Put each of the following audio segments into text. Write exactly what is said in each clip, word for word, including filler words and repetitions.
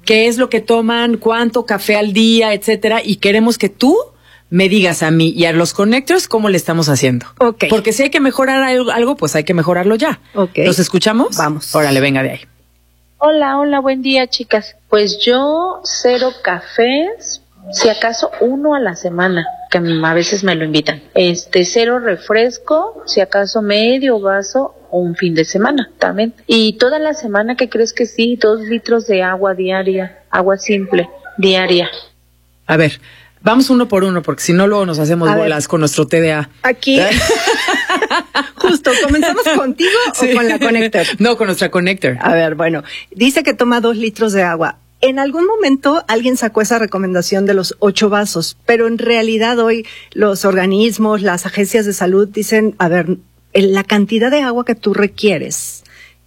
qué es lo que toman, cuánto café al día, etcétera, y queremos que tú me digas a mí y a los Connectors cómo le estamos haciendo. Ok. Porque si hay que mejorar algo, pues hay que mejorarlo ya. Ok. ¿Los escuchamos? Vamos. Órale, venga de ahí. Hola, hola, buen día, chicas. Pues yo cero cafés, si acaso uno a la semana, que a veces me lo invitan. Este, cero refresco, si acaso medio vaso, un fin de semana también. Y toda la semana, ¿qué crees que sí? Dos litros de agua diaria, agua simple, diaria. A ver, vamos uno por uno, porque si no luego nos hacemos A bolas ver, con nuestro T D A. Aquí, justo, ¿comenzamos contigo Sí. o con la Connector? No, con nuestra Connector. A ver, bueno, dice que toma dos litros de agua. En algún momento alguien sacó esa recomendación de los ocho vasos, pero en realidad hoy los organismos, las agencias de salud dicen, a ver, la cantidad de agua que tú requieres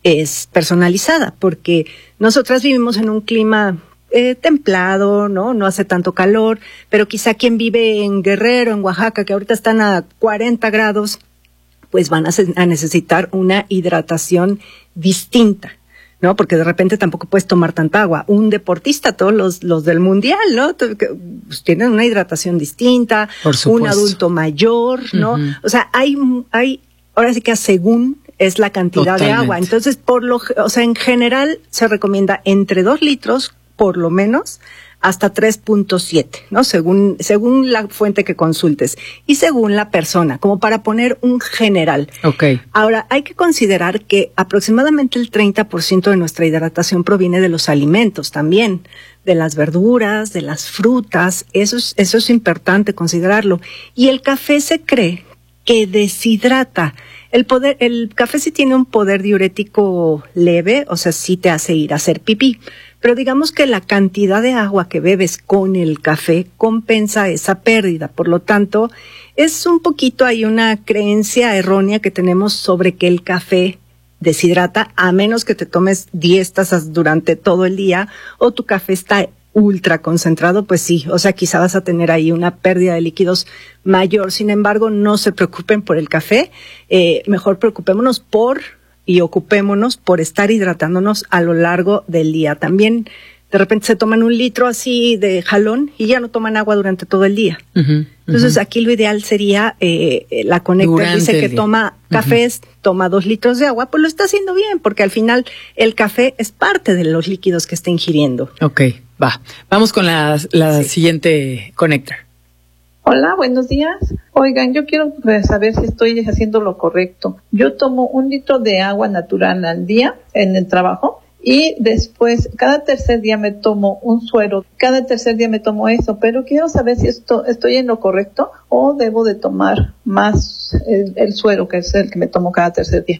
es personalizada, porque nosotras vivimos en un clima eh, templado, ¿no? No hace tanto calor, pero quizá quien vive en Guerrero, en Oaxaca, que ahorita están a cuarenta grados, pues van a, a necesitar una hidratación distinta, ¿no? Porque de repente tampoco puedes tomar tanta agua. Un deportista, todos los, los del mundial, ¿no? Pues tienen una hidratación distinta. Por supuesto. Un adulto mayor, ¿no? Uh-huh. O sea, hay, hay, ahora sí que según es la cantidad Totalmente. de agua. Entonces, por lo, o sea, en general se recomienda entre dos litros, por lo menos, hasta tres punto siete, ¿no? Según, según la fuente que consultes y según la persona, como para poner un general. Okay. Ahora, hay que considerar que aproximadamente el treinta por ciento de nuestra hidratación proviene de los alimentos también, de las verduras, de las frutas, eso es, eso es importante considerarlo. Y el café se cree que deshidrata. El poder, el café sí tiene un poder diurético leve, o sea, sí te hace ir a hacer pipí. Pero digamos que la cantidad de agua que bebes con el café compensa esa pérdida. Por lo tanto, es un poquito, hay una creencia errónea que tenemos sobre que el café deshidrata, a menos que te tomes diez tazas durante todo el día o tu café está ultra concentrado, pues sí, o sea, quizá vas a tener ahí una pérdida de líquidos mayor. Sin embargo, no se preocupen por el café, eh, mejor preocupémonos por y ocupémonos por estar hidratándonos a lo largo del día. También de repente se toman un litro así de jalón y ya no toman agua durante todo el día. Uh-huh, Entonces uh-huh. aquí lo ideal sería, eh, la Connector dice que toma cafés, uh-huh. toma dos litros de agua, pues lo está haciendo bien, porque al final el café es parte de los líquidos que está ingiriendo. Ok, va. Vamos con la, la sí. siguiente Connector. Hola, buenos días. Oigan, yo quiero saber si estoy haciendo lo correcto. Yo tomo un litro de agua natural al día en el trabajo y después cada tercer día me tomo un suero. Cada tercer día me tomo eso, pero quiero saber si esto, estoy en lo correcto o debo de tomar más el, el suero, que es el que me tomo cada tercer día.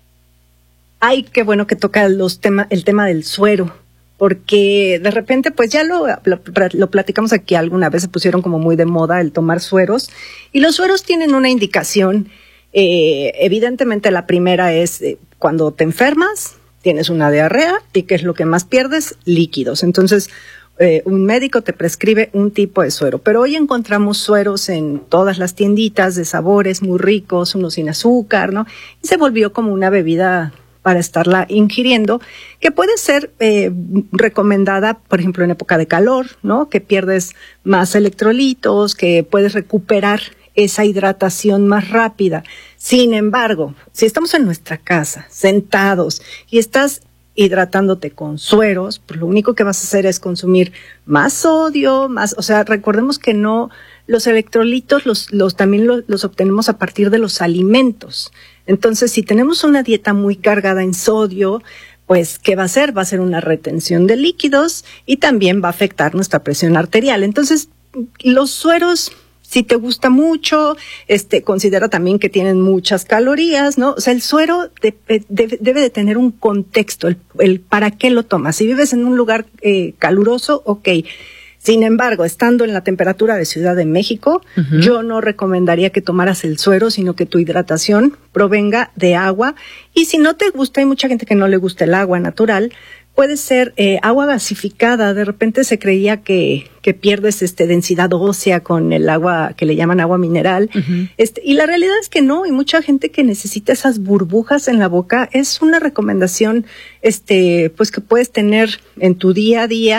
Ay, qué bueno que toca los tema, el tema del suero. Porque de repente, pues ya lo, lo, lo platicamos aquí alguna vez, se pusieron como muy de moda el tomar sueros. Y los sueros tienen una indicación, eh, evidentemente la primera es eh, cuando te enfermas, tienes una diarrea, y ¿qué es lo que más pierdes? Líquidos. Entonces, eh, un médico te prescribe un tipo de suero. Pero hoy encontramos sueros en todas las tienditas de sabores muy ricos, unos sin azúcar, ¿no? Y se volvió como una bebida para estarla ingiriendo, que puede ser eh, recomendada, por ejemplo, en época de calor, ¿no? Que pierdes más electrolitos, que puedes recuperar esa hidratación más rápida. Sin embargo, si estamos en nuestra casa, sentados, y estás hidratándote con sueros, pues lo único que vas a hacer es consumir más sodio, más, o sea, recordemos que no, los electrolitos los, los también los, los obtenemos a partir de los alimentos. Entonces, si tenemos una dieta muy cargada en sodio, pues, ¿qué va a hacer? Va a ser una retención de líquidos y también va a afectar nuestra presión arterial. Entonces, los sueros, si te gusta mucho, este, considera también que tienen muchas calorías, ¿no? O sea, el suero de, de, debe de tener un contexto, el, el para qué lo tomas. Si vives en un lugar eh, caluroso, ok. Sin embargo, estando en la temperatura de Ciudad de México, uh-huh. yo no recomendaría que tomaras el suero, sino que tu hidratación provenga de agua. Y si no te gusta, hay mucha gente que no le gusta el agua natural, puede ser eh, agua gasificada. De repente se creía que, que pierdes este, densidad ósea con el agua que le llaman agua mineral. Uh-huh. Este, y la realidad es que no, y mucha gente que necesita esas burbujas en la boca. Es una recomendación este, pues que puedes tener en tu día a día.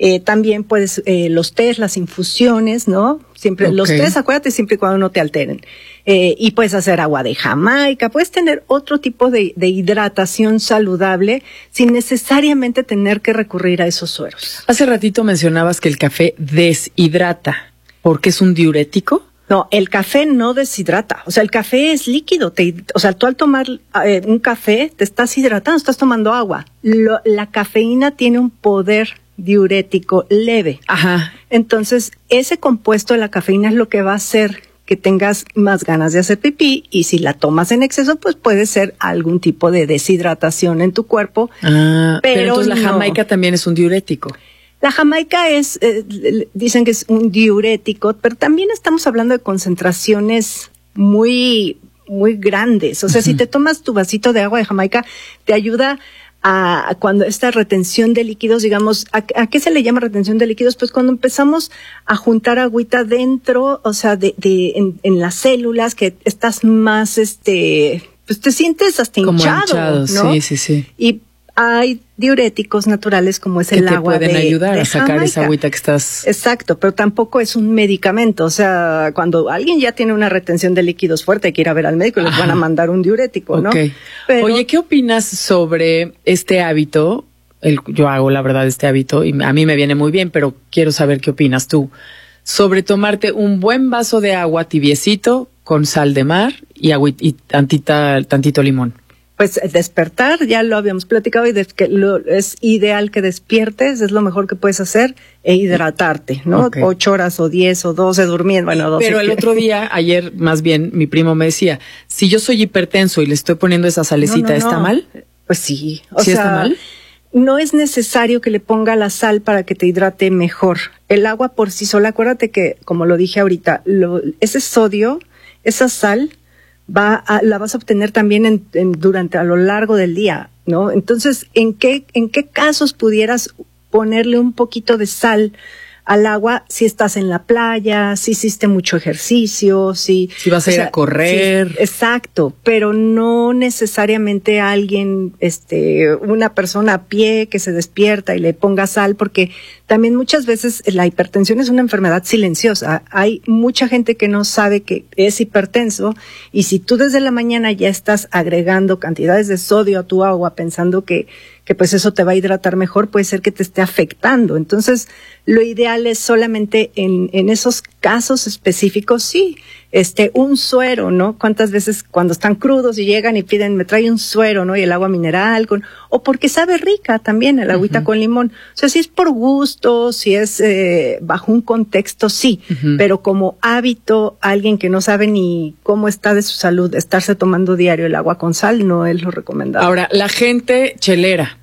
Eh, también puedes, eh, los tés, las infusiones, ¿no? Siempre, okay. Los tés, acuérdate, siempre y cuando no te alteren. Eh, y puedes hacer agua de Jamaica, puedes tener otro tipo de, de hidratación saludable sin necesariamente tener que recurrir a esos sueros. Hace ratito mencionabas que el café deshidrata, porque es un diurético. No, el café no deshidrata. O sea, el café es líquido. Te, o sea, tú al tomar eh, un café te estás hidratando, estás tomando agua. Lo, la cafeína tiene un poder diurético leve. Ajá. Entonces, ese compuesto de la cafeína es lo que va a hacer que tengas más ganas de hacer pipí, y si la tomas en exceso, pues puede ser algún tipo de deshidratación en tu cuerpo. Ah, pero, pero entonces no. La Jamaica también es un diurético. La Jamaica es, eh, dicen que es un diurético, pero también estamos hablando de concentraciones muy, muy grandes. O sea, uh-huh. si te tomas tu vasito de agua de Jamaica, te ayuda a, a cuando esta retención de líquidos, digamos, ¿a, ¿a qué se le llama retención de líquidos? Pues cuando empezamos a juntar agüita dentro, o sea, de, de, en, en las células, que estás más, este, pues te sientes hasta hinchado, como hinchado, ¿no? Sí, sí, sí. Y hay diuréticos naturales como es el agua de que te pueden ayudar de a sacar Jamaica. Esa agüita que estás... Exacto, pero tampoco es un medicamento. O sea, cuando alguien ya tiene una retención de líquidos fuerte, hay que ir a ver al médico y les van a mandar un diurético, ¿no? Okay. Pero... Oye, ¿qué opinas sobre este hábito? El, yo hago, la verdad, este hábito y a mí me viene muy bien, pero quiero saber qué opinas tú. Sobre tomarte un buen vaso de agua tibiecito con sal de mar y, agua, y tantita, tantito limón. Pues despertar, ya lo habíamos platicado, y de que lo, es ideal que despiertes, es lo mejor que puedes hacer, e hidratarte, ¿no? Okay. Ocho horas o diez o doce durmiendo, bueno, doce. Pero el que... otro día, ayer más bien, mi primo me decía, si yo soy hipertenso y le estoy poniendo esa salecita, no, no, ¿está no. mal? Pues sí. O ¿Sí sea, está mal? No es necesario que le ponga la sal para que te hidrate mejor. El agua por sí sola, acuérdate que, como lo dije ahorita, lo, ese sodio, esa sal, va a, la vas a obtener también en, en, durante a lo largo del día, ¿no? Entonces, ¿en qué, en qué casos pudieras ponerle un poquito de sal al agua si estás en la playa, si hiciste mucho ejercicio, si... Si vas a ir o sea, a correr. Si, exacto, pero no necesariamente alguien, este, una persona a pie que se despierta y le ponga sal, porque también muchas veces la hipertensión es una enfermedad silenciosa. Hay mucha gente que no sabe que es hipertenso, y si tú desde la mañana ya estás agregando cantidades de sodio a tu agua pensando que que pues eso te va a hidratar mejor, puede ser que te esté afectando. Entonces, lo ideal es solamente en, en esos casos específicos, sí, este, un suero, ¿no? ¿Cuántas veces cuando están crudos y llegan y piden, me trae un suero, ¿no? Y el agua mineral, con, o porque sabe rica también el agüita uh-huh. con limón. O sea, si es por gusto, si es eh, bajo un contexto, sí, uh-huh. pero como hábito, alguien que no sabe ni cómo está de su salud, estarse tomando diario el agua con sal, no es lo recomendable. Ahora, la gente chelera,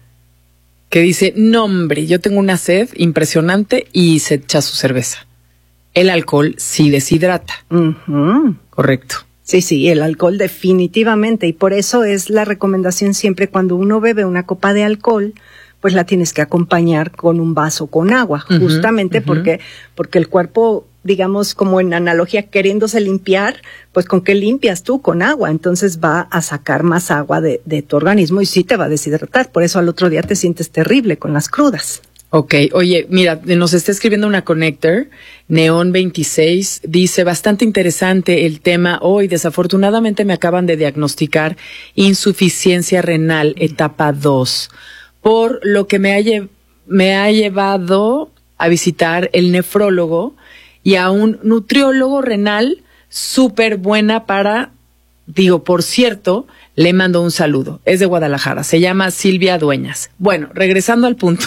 que dice, no hombre, yo tengo una sed impresionante, y se echa su cerveza. El alcohol sí deshidrata. Uh-huh. Correcto. Sí, sí, el alcohol definitivamente, y por eso es la recomendación siempre cuando uno bebe una copa de alcohol, pues la tienes que acompañar con un vaso con agua, uh-huh, justamente uh-huh. porque porque el cuerpo, digamos, como en analogía, queriéndose limpiar, pues ¿con qué limpias tú? Con agua. Entonces va a sacar más agua de, de tu organismo y sí te va a deshidratar. Por eso al otro día te sientes terrible con las crudas. Ok, oye, mira, nos está escribiendo una connector, Neón veintiséis, dice, bastante interesante el tema hoy, desafortunadamente me acaban de diagnosticar insuficiencia renal etapa dos, por lo que me ha, lle- me ha llevado a visitar el nefrólogo y a un nutriólogo renal súper buena para, digo, por cierto, le mando un saludo, es de Guadalajara, se llama Silvia Dueñas. Bueno, regresando al punto.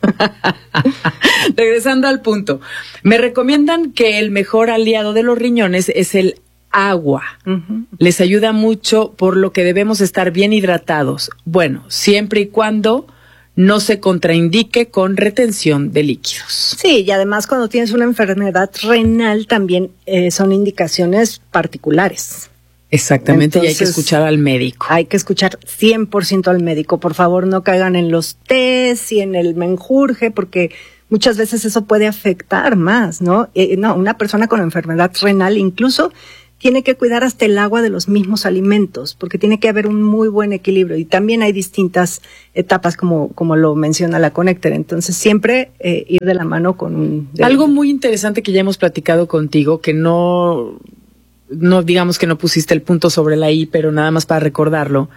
Regresando al punto, me recomiendan que el mejor aliado de los riñones es el agua. Uh-huh. Les ayuda mucho, por lo que debemos estar bien hidratados. Bueno, siempre y cuando no se contraindique con retención de líquidos. Sí, y además cuando tienes una enfermedad renal también eh, son indicaciones particulares. Exactamente. Entonces, y hay que escuchar al médico. Hay que escuchar cien por ciento al médico. Por favor, no caigan en los tés y en el menjurje, porque muchas veces eso puede afectar más, ¿no? Eh, no, una persona con enfermedad renal incluso tiene que cuidar hasta el agua de los mismos alimentos, porque tiene que haber un muy buen equilibrio. Y también hay distintas etapas, como, como lo menciona la Connector. Entonces, siempre eh, ir de la mano con un... De Algo muy interesante que ya hemos platicado contigo, que no, no digamos que no pusiste el punto sobre la I, pero nada más para recordarlo.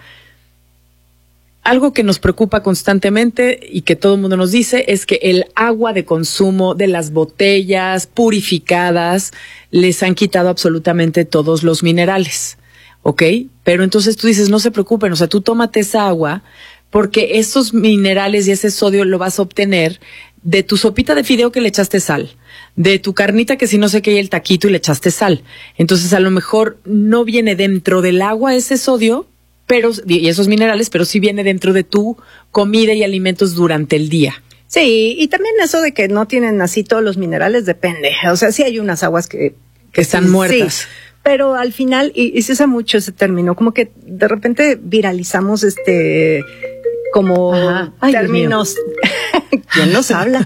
Algo que nos preocupa constantemente y que todo el mundo nos dice es que el agua de consumo de las botellas purificadas les han quitado absolutamente todos los minerales, ¿ok? Pero entonces tú dices, no se preocupen, o sea, tú tómate esa agua porque esos minerales y ese sodio lo vas a obtener de tu sopita de fideo que le echaste sal, de tu carnita que si no sé qué, y el taquito y le echaste sal. Entonces a lo mejor no viene dentro del agua ese sodio, pero y esos minerales, pero sí viene dentro de tu comida y alimentos durante el día. Sí, y también eso de que no tienen así todos los minerales depende. O sea, sí hay unas aguas que... Que están sí, muertas. Sí, pero al final, y, y se usa mucho ese término, como que de repente viralizamos este... como Ay, términos... ¿Quién nos habla?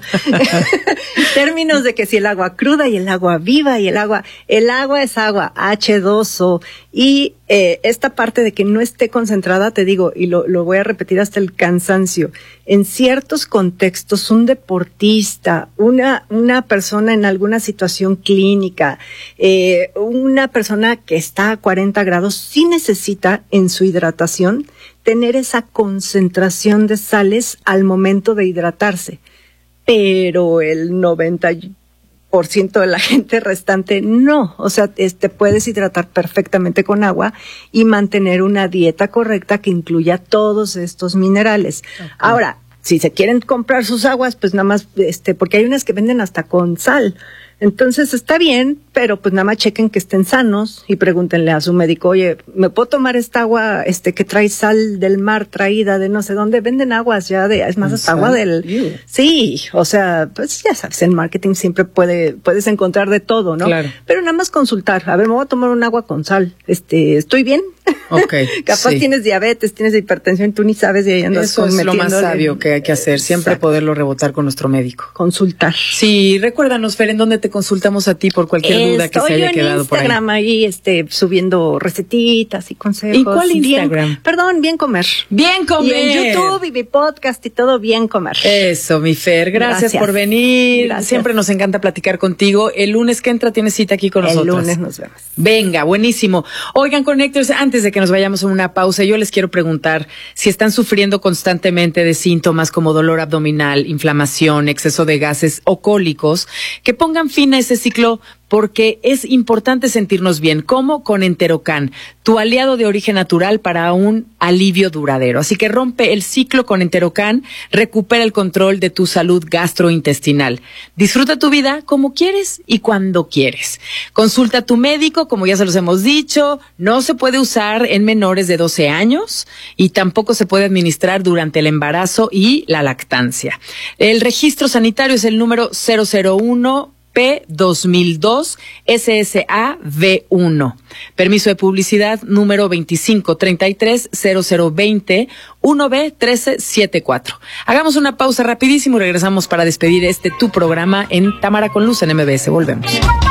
Términos de que si el agua cruda y el agua viva y el agua... El agua es agua, hache dos o... Y eh, esta parte de que no esté concentrada, te digo, y lo, lo voy a repetir hasta el cansancio, en ciertos contextos, un deportista, una, una persona en alguna situación clínica, eh, una persona que está a cuarenta grados, sí necesita en su hidratación tener esa concentración de sales al momento de hidratarse. Pero el noventa por ciento de la gente restante no. O sea, este, puedes hidratar perfectamente con agua y mantener una dieta correcta que incluya todos estos minerales. Okay. Ahora, si se quieren comprar sus aguas, pues nada más, este, porque hay unas que venden hasta con sal. Entonces está bien, pero pues nada más chequen que estén sanos y pregúntenle a su médico, oye, ¿me puedo tomar esta agua este que trae sal del mar traída de no sé dónde? Venden aguas ya de, es más, hasta agua del... Yeah. Sí, o sea, pues ya sabes, en marketing siempre puede, puedes encontrar de todo, ¿no? Claro. Pero nada más consultar, a ver, me voy a tomar un agua con sal, este, ¿estoy bien? Okay, Capaz sí. Tienes diabetes, tienes hipertensión, tú ni sabes y ahí andas Eso es lo más sabio que hay que hacer, siempre Exacto. Poderlo rebotar con nuestro médico. Consultar. Sí, recuérdanos, Fer, ¿en dónde te consultamos a ti por cualquier Estoy duda que se haya quedado por ahí? Estoy en Instagram ahí, este, subiendo recetitas y consejos. ¿Y cuál Instagram? Bien, perdón, Bien Comer. Bien Comer. Y en YouTube y mi podcast y todo, Bien Comer. Eso, mi Fer, gracias, gracias. por venir. Gracias. Siempre nos encanta platicar contigo. El lunes que entra tienes cita aquí con El nosotros. El lunes nos vemos. Venga, buenísimo. Oigan, Connectors, antes de que nos vayamos a una pausa, yo les quiero preguntar si están sufriendo constantemente de síntomas como dolor abdominal, inflamación, exceso de gases o cólicos, que pongan fin a ese ciclo, porque es importante sentirnos bien, como con Enterocan, tu aliado de origen natural para un alivio duradero. Así que rompe el ciclo con Enterocan, recupera el control de tu salud gastrointestinal. Disfruta tu vida como quieres y cuando quieres. Consulta a tu médico, como ya se los hemos dicho, no se puede usar en menores de doce años y tampoco se puede administrar durante el embarazo y la lactancia. El registro sanitario es el número cero cero uno P dos mil dos S S A V uno. Permiso de publicidad número veinticinco treinta y tres cero cero veinte uno B trece setenta y cuatro. Hagamos una pausa rapidísimo y regresamos para despedir este tu programa en Tamara con Luz en M B S. Volvemos.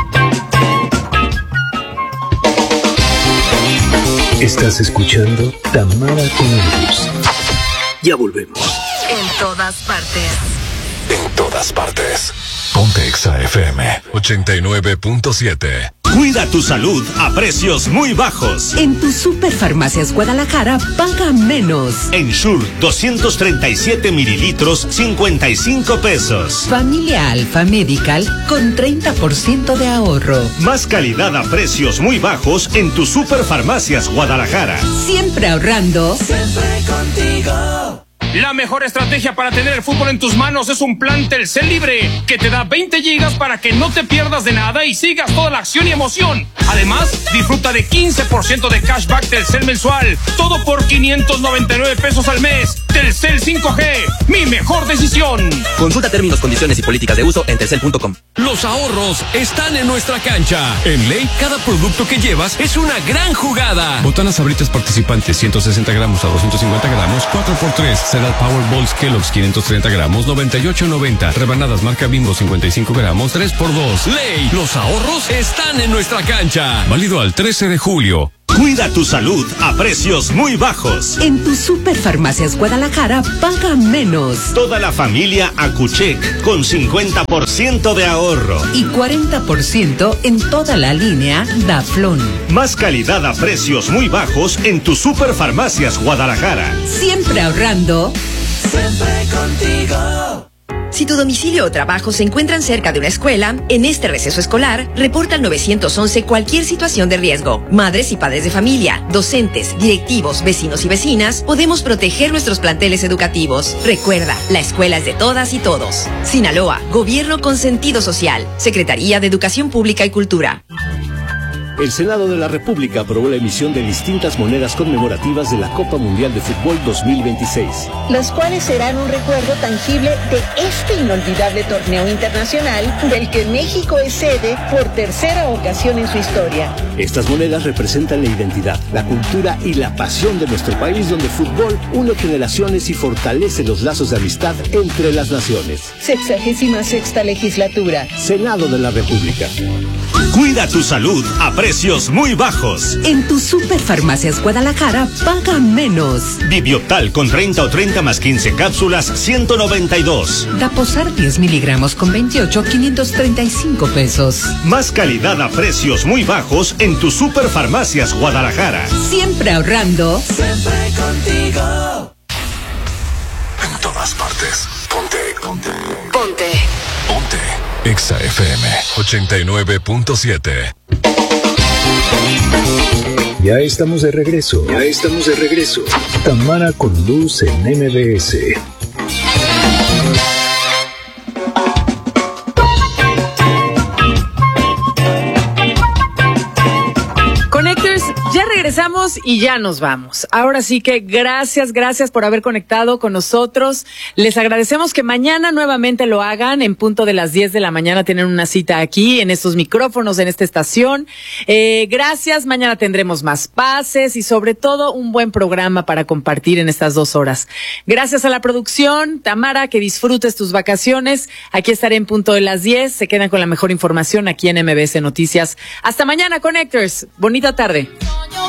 Estás escuchando Tamara con Luz. Ya volvemos. En todas partes. En todas partes. Ponte Exa F M ochenta y nueve punto siete. Cuida tu salud a precios muy bajos. En tu Superfarmacias Guadalajara paga menos. Ensure doscientos treinta y siete mililitros, cincuenta y cinco pesos. Familia Alfa Medical con treinta por ciento de ahorro. Más calidad a precios muy bajos en tu Superfarmacias Guadalajara. Siempre ahorrando. Siempre contigo. La mejor estrategia para tener el fútbol en tus manos es un plan Telcel Libre que te da veinte gigas para que no te pierdas de nada y sigas toda la acción y emoción. Además, disfruta de quince por ciento de cashback Telcel mensual. Todo por quinientos noventa y nueve pesos al mes. Telcel cinco G, mi mejor decisión. Consulta términos, condiciones y políticas de uso en telcel punto com. Los ahorros están en nuestra cancha. En Ley, cada producto que llevas es una gran jugada. Botanas Sabritas participantes, ciento sesenta gramos a doscientos cincuenta gramos, cuatro por tres. Será Cereal Powerballs Kellogg's quinientos treinta gramos, noventa y ocho noventa. Rebanadas marca Bimbo cincuenta y cinco gramos, tres por dos. Ley, los ahorros están en nuestra cancha. Válido al trece de julio. Cuida tu salud a precios muy bajos. En tu Superfarmacias Guadalajara paga menos. Toda la familia Acuchec con cincuenta por ciento de ahorro. Y cuarenta por ciento en toda la línea Daflón. Más calidad a precios muy bajos en tu Superfarmacias Guadalajara. Siempre ahorrando. Siempre contigo. Si tu domicilio o trabajo se encuentran cerca de una escuela, en este receso escolar, reporta al nueve once cualquier situación de riesgo. Madres y padres de familia, docentes, directivos, vecinos y vecinas, podemos proteger nuestros planteles educativos. Recuerda, la escuela es de todas y todos. Sinaloa, Gobierno con sentido social. Secretaría de Educación Pública y Cultura. El Senado de la República aprobó la emisión de distintas monedas conmemorativas de la Copa Mundial de Fútbol dos mil veintiséis. Las cuales serán un recuerdo tangible de este inolvidable torneo internacional del que México es sede por tercera ocasión en su historia. Estas monedas representan la identidad, la cultura y la pasión de nuestro país, donde el fútbol une generaciones y fortalece los lazos de amistad entre las naciones. Sexagésima sexta legislatura. Senado de la República. Cuida tu salud a precios muy bajos. En tu Superfarmacias Guadalajara paga menos. Bibioptal con treinta o treinta más quince cápsulas, ciento noventa y dos. Daposar diez miligramos con veintiocho, quinientos treinta y cinco pesos. Más calidad a precios muy bajos en tu Superfarmacias Guadalajara. Siempre ahorrando. Siempre contigo. En todas partes. Ponte. Ponte. Ponte. Ponte. Exa F M ochenta y nueve punto siete. Ya estamos de regreso. Ya estamos de regreso. Tamara con Luz en M B S. Connectors, ya regresamos y ya nos vamos. Ahora sí que gracias, gracias por haber conectado con nosotros. Les agradecemos que mañana nuevamente lo hagan en punto de las diez de la mañana. Tienen una cita aquí en estos micrófonos, en esta estación. Eh, gracias, mañana tendremos más pases y sobre todo un buen programa para compartir en estas dos horas. Gracias a la producción, Tamara, que disfrutes tus vacaciones. Aquí estaré en punto de las diez. Se quedan con la mejor información aquí en M B S Noticias. Hasta mañana, Connectors. Bonita tarde.